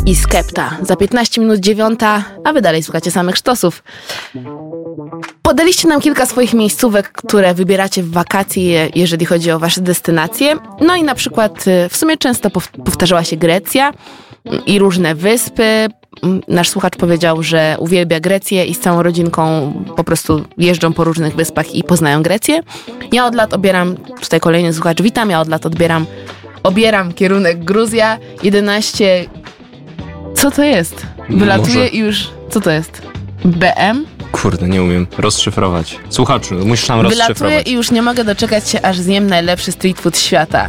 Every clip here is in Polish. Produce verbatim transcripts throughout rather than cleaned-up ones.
i Skepta. Za piętnaście minut dziewiąta, a wy dalej słuchacie samych sztosów. Podaliście nam kilka swoich miejscówek, które wybieracie w wakacje, jeżeli chodzi o wasze destynacje. No i na przykład w sumie często powtarzała się Grecja i różne wyspy. Nasz słuchacz powiedział, że uwielbia Grecję i z całą rodzinką po prostu jeżdżą po różnych wyspach i poznają Grecję. Ja od lat obieram, tutaj kolejny słuchacz, witam, ja od lat odbieram, obieram kierunek Gruzja, jedenaście... Co to jest? Wylatuje Może... i już... Co to jest? B M? Kurde, nie umiem rozszyfrować. Słuchaczu, musisz nam rozszyfrować. Wylatuję i już nie mogę doczekać się, aż zjem najlepszy street food świata.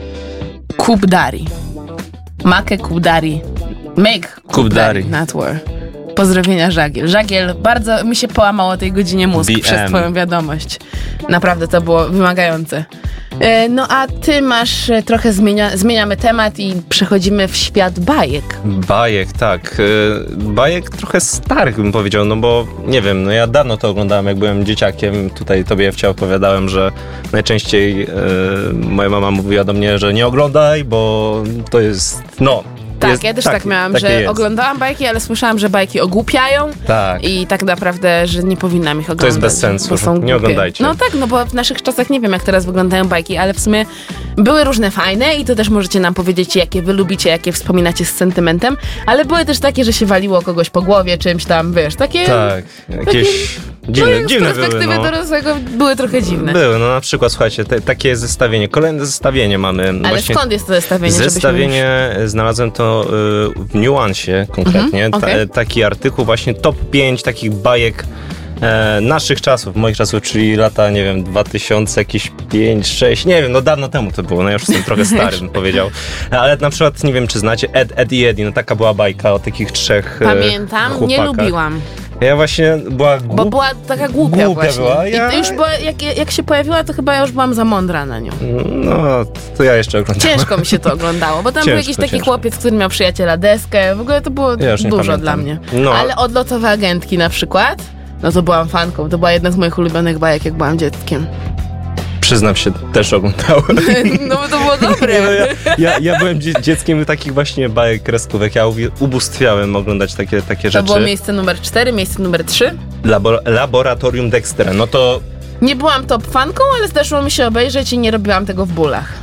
Kubdari. Make Kubdari. Make Kubdari, not war. Pozdrowienia, Żagiel. Żagiel, bardzo mi się połamał o tej godzinie mózg B M. Przez twoją wiadomość. Naprawdę to było wymagające. No a ty masz trochę zmienia, zmieniamy temat i przechodzimy w świat bajek. Bajek, tak. Bajek trochę starych bym powiedział, no bo nie wiem, no ja dawno to oglądałem, jak byłem dzieciakiem. Tutaj tobie Ewcia opowiadałem, że najczęściej e, moja mama mówiła do mnie, że nie oglądaj, bo to jest, no... Tak, jest, ja też tak, tak miałam, że jest. Oglądałam bajki, ale słyszałam, że bajki ogłupiają tak. I tak naprawdę, że nie powinnam ich oglądać. To jest bez sensu, bo są nie głupie. Oglądajcie. No tak, no bo w naszych czasach nie wiem, jak teraz wyglądają bajki, ale w sumie były różne fajne i to też możecie nam powiedzieć, jakie wy lubicie, jakie wspominacie z sentymentem, ale były też takie, że się waliło kogoś po głowie czymś tam, wiesz, takie... Tak, jakieś... Dziwne, no, dziwne z perspektywy były, no. dorosłego były trochę dziwne. Były, no na przykład, słuchajcie, te, takie zestawienie, kolejne zestawienie mamy. Ale właśnie skąd jest to zestawienie? Zestawienie, żebyśmy... znalazłem to y, w Nuansie konkretnie, Mhm, okay. Ta, taki artykuł właśnie top pięć takich bajek e, naszych czasów, moich czasów, czyli lata, nie wiem, dwa tysiące, jakieś pięć, sześć, nie wiem, no dawno temu to było, no ja już jestem trochę stary, bym powiedział. Ale na przykład, nie wiem, czy znacie Ed, Ed i Eddie, no taka była bajka o takich trzech Pamiętam, chłopakach. nie lubiłam. Ja właśnie była głup... Bo była taka głupia, głupia właśnie. Była. Ja... I już była, jak, jak się pojawiła, to chyba ja już byłam za mądra na nią. No, to ja jeszcze oglądałem. Ciężko mi się to oglądało, bo tam ciężko, był jakiś taki ciężko. chłopiec, który miał przyjaciela deskę. W ogóle to było ja dużo dla mnie. No. Ale Odlotowe agentki na przykład, no to byłam fanką. To była jedna z moich ulubionych bajek, jak byłam dzieckiem. Przyznam się, też oglądałem. No bo to było dobre. No, ja, ja, ja byłem dzie- dzieckiem takich właśnie bajek, kreskówek. Ja uwi- ubóstwiałem oglądać takie, takie to rzeczy. To było miejsce numer cztery, miejsce numer trzy. Labor- Laboratorium Dextera. No to... Nie byłam top fanką, ale zdarzyło mi się obejrzeć i nie robiłam tego w bólach.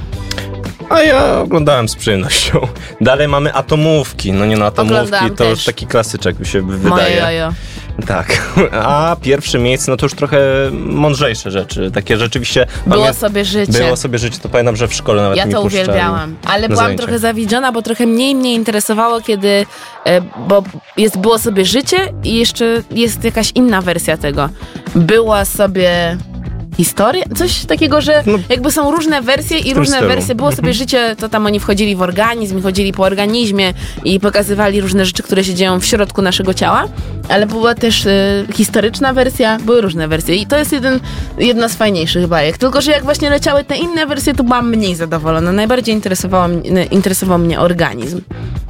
A ja oglądałem z przyjemnością. Dalej mamy Atomówki. No nie no, Atomówki Oglądałam to też. już taki klasyczek mi się wydaje. Moje jojo. Tak. A pierwsze miejsce, no to już trochę mądrzejsze rzeczy. Takie rzeczywiście... Było pamię- sobie życie. Było sobie życie, to pamiętam, że w szkole nawet ja mi to puszczali. uwielbiałam, ale byłam zajęcia. trochę zawiedziona, bo trochę mniej mnie interesowało, kiedy, bo jest Było sobie życie i jeszcze jest jakaś inna wersja tego. Była sobie... historia? Coś takiego, że no, jakby są różne wersje i różne stylu. wersje. Było sobie życie, to tam oni wchodzili w organizm, chodzili po organizmie i pokazywali różne rzeczy, które się dzieją w środku naszego ciała, ale była też y, historyczna wersja, były różne wersje i to jest jeden, jedna z fajniejszych bajek. Tylko, że jak właśnie leciały te inne wersje, to byłam mniej zadowolona. Najbardziej interesowało mnie, interesował mnie organizm.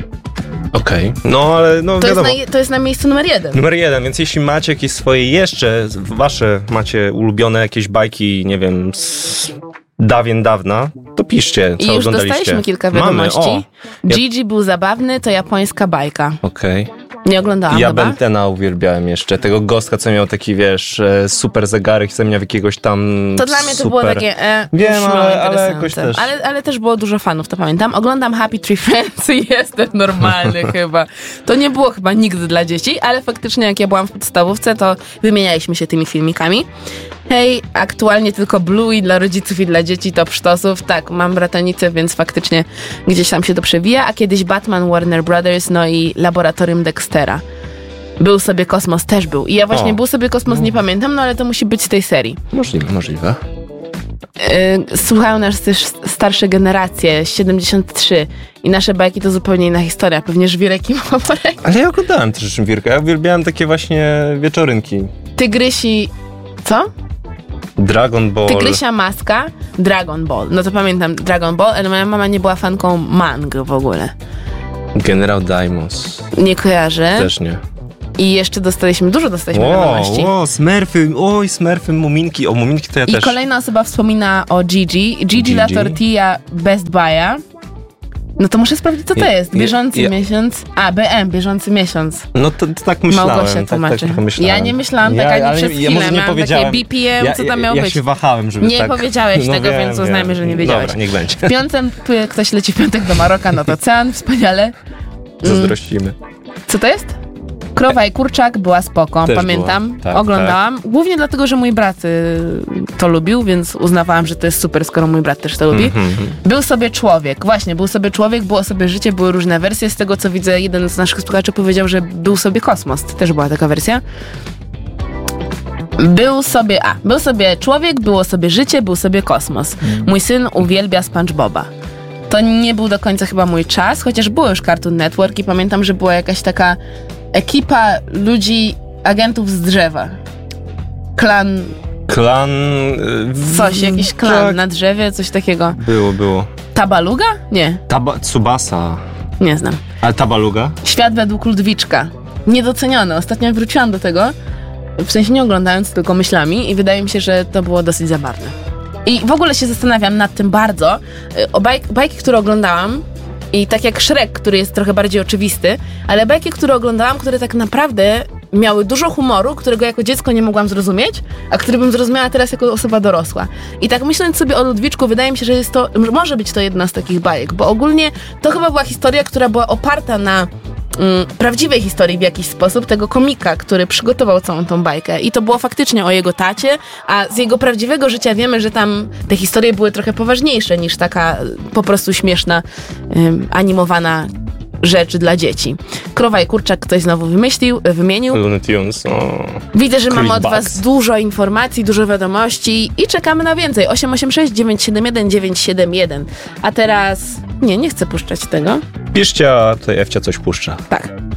Okej, okay. No ale no to wiadomo. Jest na, to jest na miejscu numer jeden. Numer jeden, więc jeśli macie jakieś swoje jeszcze, wasze macie ulubione jakieś bajki, nie wiem, z dawien dawna, to piszcie, co I już oglądaliście. dostaliśmy kilka wiadomości. Mamy, o. Gigi był zabawny, to japońska bajka. Okej. Okay. Nie oglądałam Ja chyba. Bentena uwielbiałem jeszcze. Tego Gostka, co miał taki, wiesz, super zegarek, co miał jakiegoś tam To dla mnie to super... było takie e, Wiem, ale, ale jakoś też. Ale, ale też było dużo fanów, to pamiętam. Oglądam Happy Tree Friends i jestem normalny chyba. To nie było chyba nigdy dla dzieci, ale faktycznie jak ja byłam w podstawówce, to wymienialiśmy się tymi filmikami. Hej, aktualnie tylko Bluey dla rodziców i dla dzieci, top sztosów. Tak, mam bratanicę, więc faktycznie gdzieś tam się to przewija. A kiedyś Batman, Warner Brothers, no i Laboratorium Dextera. Był sobie Kosmos, też był. I ja właśnie o. Był sobie Kosmos, nie pamiętam, no ale to musi być z tej serii. Możliwe, możliwe. Yy, słuchają nas też starsze generacje, siedemdziesiąt trzy i nasze bajki to zupełnie inna historia, pewnie Żwirek i Małporek. Ale ja oglądałem też Żwirka, ja uwielbiałem takie właśnie wieczorynki. Tygrysi... Co? Dragon Ball. Tygrysia Maska, Dragon Ball. No to pamiętam Dragon Ball, ale moja mama nie była fanką mang w ogóle. Generał Daimos. Nie kojarzę. Też nie. I jeszcze dostaliśmy, dużo dostaliśmy wow, wiadomości. Wow, Smurfy, oj, Smurfy, Muminki. O, Muminki to ja I też. I kolejna osoba wspomina o Gigi. Gigi, Gigi. La Tortilla Best Buy'a. No to muszę sprawdzić, co to Ja- jest. Bieżący ja- miesiąc. A, B M, bieżący miesiąc. No to, to tak myślałem. Małgosia tak, tłumaczy. tak, tak myślałem. Ja nie myślałam tak ani ale przez ja chwilę. może nie Miałam powiedziałem. takie B P M, ja, co tam ja, miało ja być. się wahałem, żeby Nie tak... powiedziałeś no tego, wiem, więc uznajmy, wiem. że nie wiedziałeś. Dobra, niech będzie. W piątek p- ktoś leci w piątek do Maroka nad ocean, wspaniale. Zazdrościmy. Co to jest? Krowa i kurczak była spoko, Też pamiętam. była, tak, Oglądałam. Głównie dlatego, że mój brat y, to lubił, więc uznawałam, że to jest super, skoro mój brat też to lubi. Mhm. Był sobie człowiek, właśnie, był sobie człowiek, było sobie życie, były różne wersje. Z tego, co widzę, jeden z naszych słuchaczy powiedział, że był sobie kosmos. Też była taka wersja. Był sobie, a, był sobie człowiek, było sobie życie, był sobie kosmos. Mój syn uwielbia SpongeBoba. To nie był do końca chyba mój czas, chociaż było już Cartoon Network i pamiętam, że była jakaś taka ekipa ludzi, agentów z drzewa. Klan, Klan... y, coś, jakiś klan tak. na drzewie, coś takiego. Było, było. Tabaluga? Nie, Taba, Tsubasa. nie znam. Ale Tabaluga? Świat według Ludwiczka. Niedoceniony. Ostatnio wróciłam do tego, w sensie nie oglądając, tylko myślami i wydaje mi się, że to było dosyć zabawne. I w ogóle się zastanawiam nad tym bardzo. y, O bajk, bajki, które oglądałam i tak jak Shrek, który jest trochę bardziej oczywisty, ale bajki, które oglądałam, które tak naprawdę miały dużo humoru, którego jako dziecko nie mogłam zrozumieć, a który bym zrozumiała teraz jako osoba dorosła. I tak myśląc sobie o Ludwiczku, wydaje mi się, że jest to, może być to jedna z takich bajek, bo ogólnie to chyba była historia, która była oparta na mm, prawdziwej historii w jakiś sposób, tego komika, który przygotował całą tą bajkę. I to było faktycznie o jego tacie, a z jego prawdziwego życia wiemy, że tam te historie były trochę poważniejsze niż taka y, po prostu śmieszna, ym, animowana rzecz dla dzieci. Krowa i kurczak ktoś znowu wymyślił, y, wymienił. Looney Tunes, o... Widzę, że mamy od Creepbugs. was dużo informacji, dużo wiadomości i czekamy na więcej. osiem osiem sześć dziewięć siedem jeden dziewięć siedem jeden. A teraz... Nie, nie chcę puszczać tego. Piszcie, a tutaj Ewcia coś puszcza. Tak.